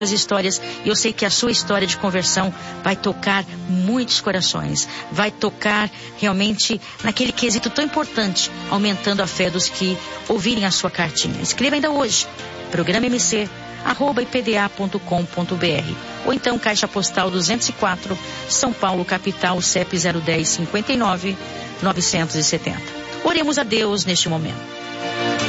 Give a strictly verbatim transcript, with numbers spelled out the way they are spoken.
histórias, e eu sei que a sua história de conversão vai tocar muitos corações, vai tocar realmente naquele quesito tão importante, aumentando a fé dos que ouvirem a sua cartinha. Escreva ainda hoje, programa M C arroba i p d a ponto com ponto b r, ou então Caixa Postal duzentos e quatro, São Paulo, capital, C E P zero um zero cinquenta e nove novecentos e setenta. Oremos a Deus neste momento.